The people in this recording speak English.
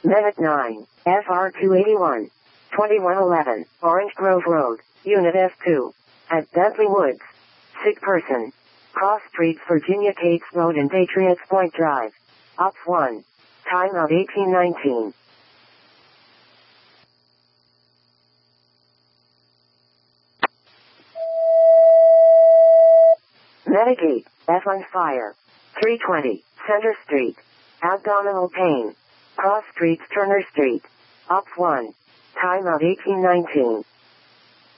Minute 9, FR 281, 2111, Orange Grove Road, Unit F2. At Bentley Woods. Sick person. Cross Streets, Virginia Cates Road and Patriots Point Drive. Ops 1. Timeout 1819. Medigate, F on fire. 320, Center Street. Abdominal pain. Cross Streets, Turner Street. Ops 1. Timeout 1819.